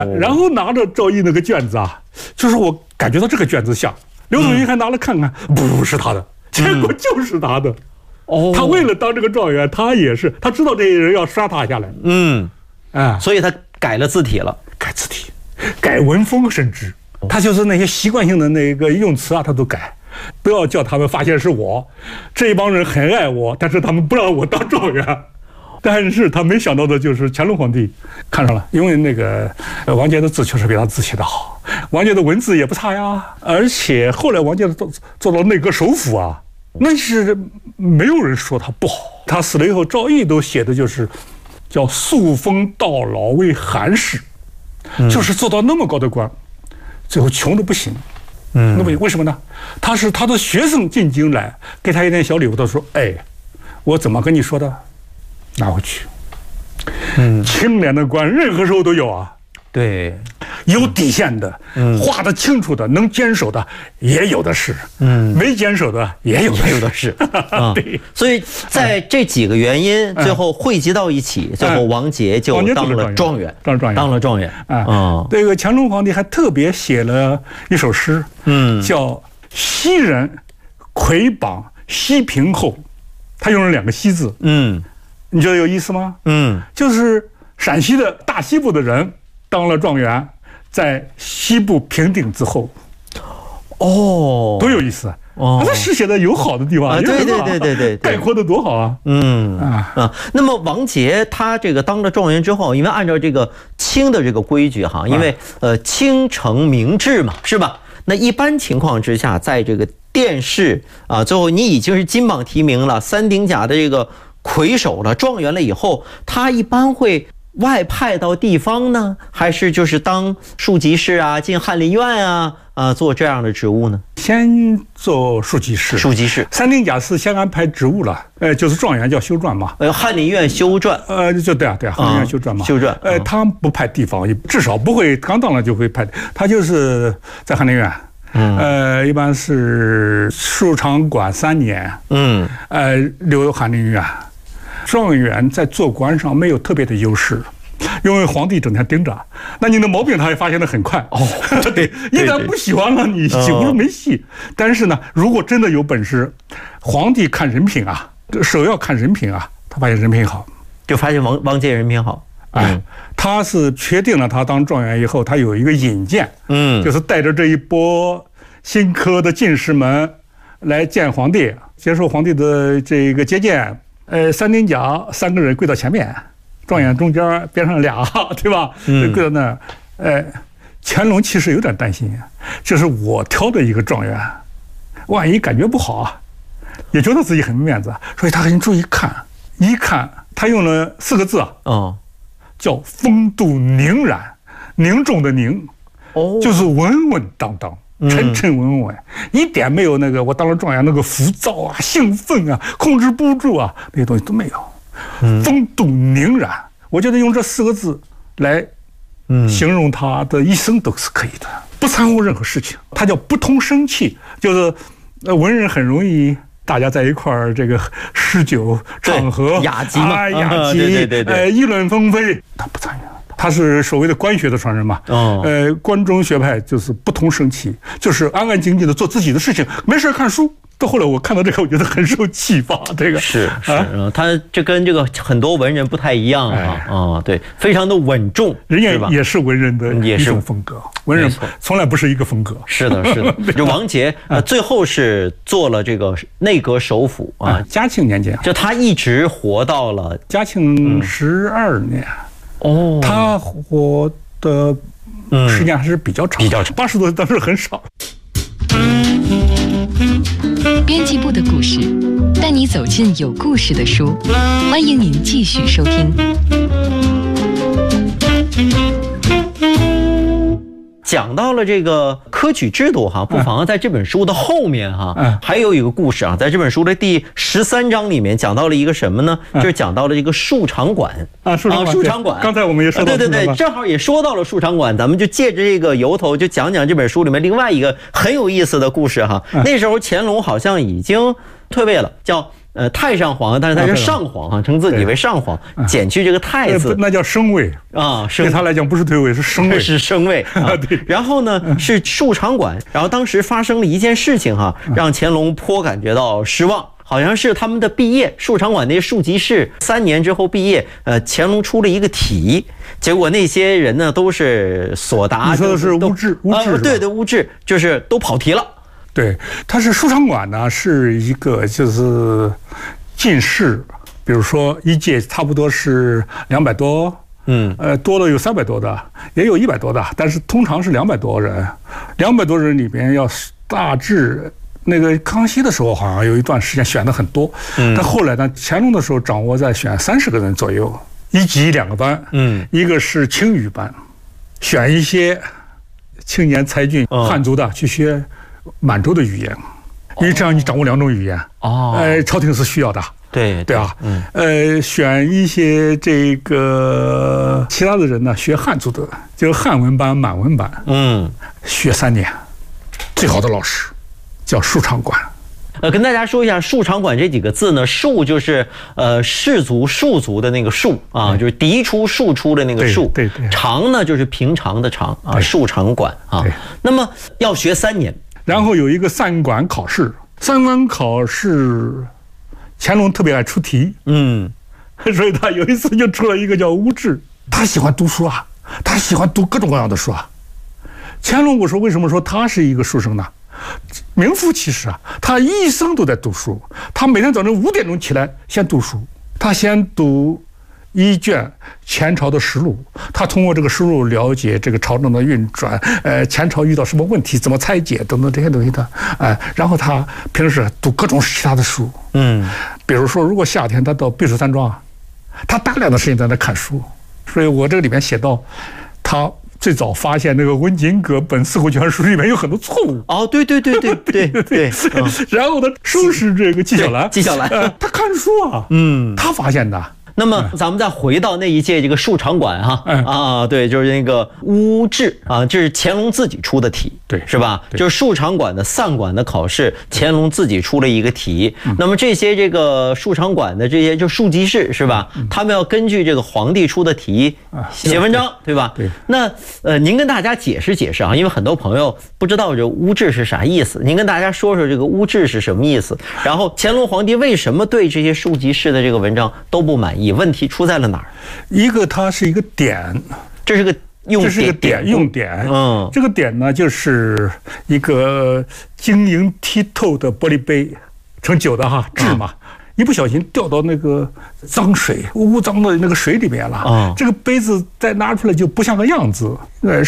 然后拿着赵毅那个卷子啊，就是我感觉到这个卷子像刘祖云，还拿来看看，不是他的，结果就是他的。他为了当这个状元，他也是他知道这些人要杀他下来， 所以他改了字体了， 改字体，改文风，甚至他就是那些习惯性的那个用词啊，他都改。不要叫他们发现是我，这一帮人很爱我，但是他们不让我当状元。但是他没想到的就是乾隆皇帝看上了，因为那个王杰的字确实比他字写得好，王杰的文字也不差呀，而且后来王杰做到内阁首辅啊，那是没有人说他不好。他死了以后，赵毅都写的就是叫素风到老为寒士，就是做到那么高的官，最后穷的不行。那么为什么呢？他是他的学生进京来，给他一点小礼物，他说：“哎，我怎么跟你说的？拿回去。”清廉的官任何时候都有啊。 对， 有底线的，画得清楚的，能坚守的也有的是，没坚守的也有的是。 对，所以在这几个原因最后汇集到一起，最后王杰就当了状元，当了状元。 这个乾隆皇帝还特别写了一首诗，叫“西人魁榜西平后”，他用了2个西字，你觉得有意思吗？就是陕西的大西部的人当了状元，在西部平顶之后，多有意思！这诗写的有好的地方，对，概括的多好啊！ 那么王杰他这个当了状元之后，因为按照这个清的这个规矩哈，因为清承明制嘛，是吧？那一般情况之下，在这个殿试啊，最后你已经是金榜题名了，三丁甲的这个魁首了，状元了以后，他一般会外派到地方呢，还是就是当庶吉士啊，进翰林院啊，做这样的职务呢？ 先做庶吉士，三丁甲是先安排职务了，就是状元叫修撰嘛， 翰林院修撰， 就对啊，翰林院修撰嘛，他不派地方，至少不会刚当了就会派，他就是在翰林院。一般是庶长馆3年，留翰林院。状元在做官上没有特别的优势，因为皇帝整天盯着，那你的毛病他也发现得很快。对，一旦不喜欢了，你几乎没戏。但是呢，如果真的有本事，皇帝看人品啊，首要看人品啊，他发现人品好， 就发现王杰人品好。 他是确定了他当状元以后，他有一个引荐，就是带着这一波新科的进士们来见皇帝，接受皇帝的这个接见。三丁甲3个人跪到前面，状元中间，边上2，对吧？跪到那儿。乾隆其实有点担心，就是我挑的一个状元，万一感觉不好啊，也觉得自己很没面子，所以他很注意看。一看，他用了4个字啊，叫风度凝然，凝重的凝，就是稳稳当当。沉沉稳稳，一点没有那个我当了状元那个浮躁啊、兴奋啊、控制不住啊，那些东西都没有。风度凝然，我觉得用这4个字来形容他的一生都是可以的，不掺和任何事情。他叫不通生气，就是文人很容易大家在一块儿这个诗酒场合雅集嘛， 雅集，议论纷飞，他不参与。他是所谓的官学的传人嘛，关中学派就是不通生气，就是安安静静的做自己的事情，没事看书。到后来我看到这个，我觉得很受启发。这个是，他这跟这个很多文人不太一样对，非常的稳重， 人家也是文人的一种风格，文人从来不是一个风格。 是的，就王杰最后是做了这个内阁首辅嘉庆年间， 就他一直活到了嘉庆12年。他活的时间还是比较长，80多当时很少。 编辑部的故事，带你走进有故事的书，欢迎您继续收听。 讲到了这个科举制度不妨在这本书的后面还有一个故事在这本书的第13章里面讲到了一个什么呢？就是讲到了这个庶长馆庶长馆。 刚才我们也说到， 对，正好也说到了庶长馆，咱们就借着这个由头，就讲讲这本书里面另外一个很有意思的故事那时候乾隆好像已经退位了，叫太上皇，但是他是上皇啊，称自己为上皇，减去这个太字， 那叫升位啊， 对他来讲不是退位，是升位， 是升位啊。对，然后呢是庶长馆，然后当时发生了一件事情哈，让乾隆颇感觉到失望。好像是他们的毕业，庶长馆那些庶吉士3年之后毕业，乾隆出了一个题，结果那些人呢都是所答， 你说的是乌质， 对对，乌质就是都跑题了。 对，他是庶长馆呢，是一个就是进士，比如说一届差不多是200多，多的有300多的，也有100多的，但是通常是200多人，200多人里边要大致。那个康熙的时候，好像有一段时间选的很多，但后来呢，乾隆的时候掌握在选30个人左右，1级2个班，一个是青语班，选一些青年才俊汉族的去学满洲的语言，因为这样你掌握2种语言，朝廷是需要的， 对啊，选一些这个其他的人呢学汉族的，就是汉文班、满文班，学3年，最好的老师。叫庶长馆， 跟大家说一下庶长馆这几个字呢，庶就是士族庶族的那个庶啊，就是嫡出庶出的那个庶， 对， 长呢就是平常的长啊，庶长馆啊。那么要学3年， 然后有一个3馆考试，3馆考试，乾隆特别爱出题，所以他有一次就出了一个叫乌质，他喜欢读书啊，他喜欢读各种各样的书啊。乾隆，我说为什么说他是一个书生呢？名副其实啊，他一生都在读书。他每天早晨5点钟起来先读书，他先读1卷前朝的实录，他通过这个实录了解这个朝政的运转，前朝遇到什么问题，怎么拆解等等这些东西的，然后他平时读各种其他的书，比如说如果夏天他到避暑山庄，他大量的时间在那看书，所以我这个里面写到他。最早发现那个温景葛本四库全书里面有很多错误。 对。 然后他收拾这个纪晓岚，他看书啊，他发现的。 那么咱们再回到那一届这个庶长馆哈，对，就是那个乌质啊，这是乾隆自己出的题， 对， 是吧？就是庶长馆的3馆的考试，乾隆自己出了一个题。那么这些这个庶长馆的这些就庶吉士是吧？他们要根据这个皇帝出的题写文章，对吧？ 对。 那您跟大家解释解释啊，因为很多朋友不知道这乌质是啥意思，您跟大家说说这个乌质是什么意思？然后乾隆皇帝为什么对这些庶吉士的这个文章都不满意？问题出在了哪儿？ 一个它是一个点， 这是个用点，这个点呢就是一个晶莹剔透的玻璃杯，盛酒的制嘛，一不小心掉到那个脏水污脏的那个水里面了，这个杯子再拿出来就不像个样子，